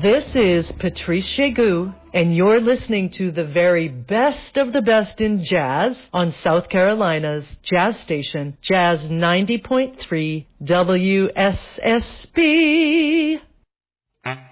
This is Patrice Chegu, and you're listening to the very best of the best in jazz on South Carolina's jazz station, Jazz 90.3 WSSB.